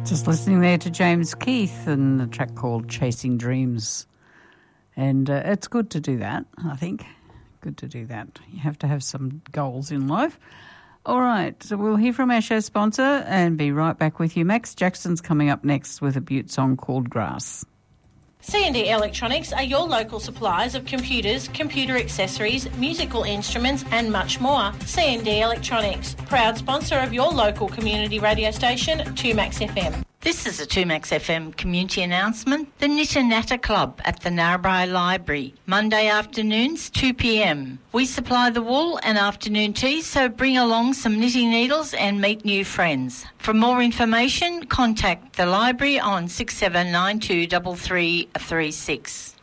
Just listening there to James Keith and a track called Chasing Dreams. And it's good to do that, I think. Good to do that. You have to have some goals in life. All right, so we'll hear from our show sponsor and be right back with you. Max Jackson's coming up next with a Butte song called Grass. C&D Electronics are your local suppliers of computers, computer accessories, musical instruments and much more. C&D Electronics, proud sponsor of your local community radio station, 2Max FM. This is a 2Max FM community announcement. The Knit and Natter Club at the Narrabri Library, Monday afternoons, 2 p.m. We supply the wool and afternoon tea, so bring along some knitting needles and meet new friends. For more information, contact the library on 6792 3336.